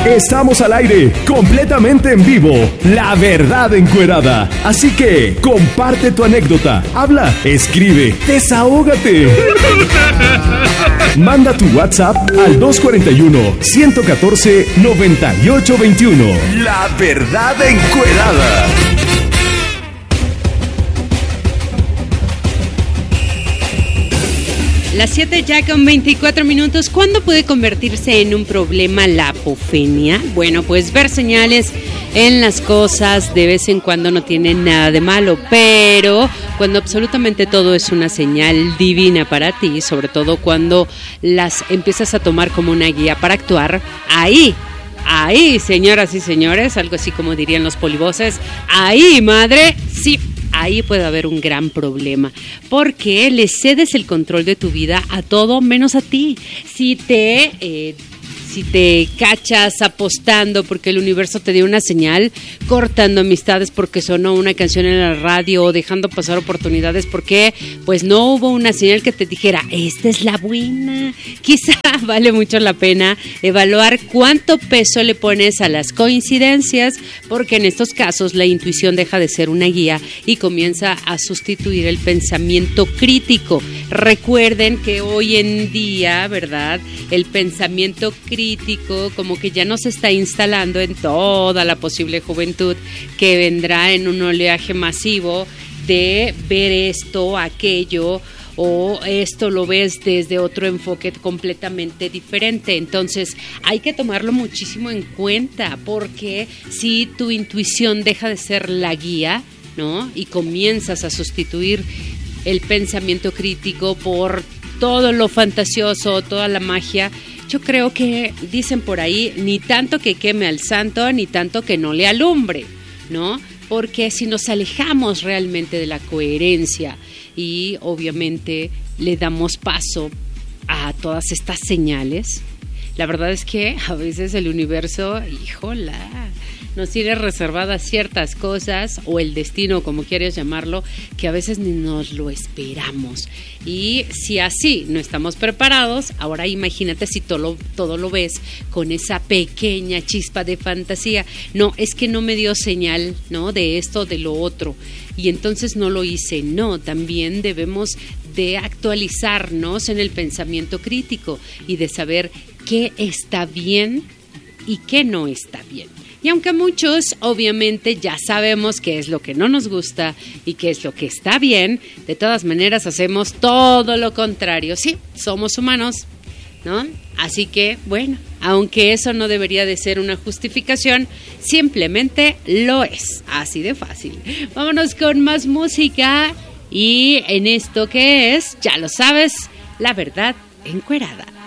Estamos al aire, completamente en vivo. La verdad encuerada. Así que comparte tu anécdota, habla, escribe, desahógate. Manda tu WhatsApp al 241-114-9821. La verdad encuerada. Las 7 ya con 24 minutos. ¿Cuándo puede convertirse en un problema la apofenia? Bueno, pues ver señales en las cosas de vez en cuando no tiene nada de malo, pero cuando absolutamente todo es una señal divina para ti, sobre todo cuando las empiezas a tomar como una guía para actuar, ahí, señoras y señores, algo así como dirían los polivoces, ahí, madre, sí. Ahí puede haber un gran problema, porque le cedes el control de tu vida a todo menos a ti. Si te cachas apostando porque el universo te dio una señal, cortando amistades porque sonó una canción en la radio o dejando pasar oportunidades porque pues no hubo una señal que te dijera, esta es la buena. Quizá vale mucho la pena evaluar cuánto peso le pones a las coincidencias, porque en estos casos la intuición deja de ser una guía y comienza a sustituir el pensamiento crítico. Recuerden que hoy en día, ¿verdad?, el pensamiento crítico como que ya no se está instalando en toda la posible juventud que vendrá en un oleaje masivo de ver esto, aquello, o esto lo ves desde otro enfoque completamente diferente. Entonces hay que tomarlo muchísimo en cuenta, porque si tu intuición deja de ser la guía, ¿no?, y comienzas a sustituir el pensamiento crítico por todo lo fantasioso, toda la magia, yo creo que dicen por ahí, ni tanto que queme al santo, ni tanto que no le alumbre, ¿no? Porque si nos alejamos realmente de la coherencia y obviamente le damos paso a todas estas señales, la verdad es que a veces el universo, híjola, nos tiene reservadas ciertas cosas, o el destino, como quieres llamarlo, que a veces ni nos lo esperamos. Y si así no estamos preparados, ahora imagínate si todo lo ves con esa pequeña chispa de fantasía. No, es que no me dio señal, ¿no?, de esto, de lo otro, y entonces no lo hice. No, también debemos de actualizarnos en el pensamiento crítico y de saber qué está bien y qué no está bien. Y aunque muchos obviamente ya sabemos qué es lo que no nos gusta y qué es lo que está bien, de todas maneras hacemos todo lo contrario. Sí, somos humanos, ¿no? Así que, bueno, aunque eso no debería de ser una justificación, simplemente lo es. Así de fácil. Vámonos con más música y en esto que es, ya lo sabes, la verdad encuerada.